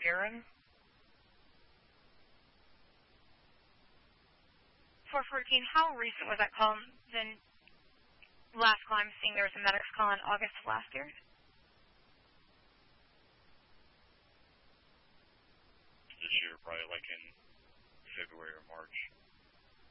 urine. 414, how recent was that call? Then last call I'm seeing there was a medics call in August of last year. This year, probably like in February or March.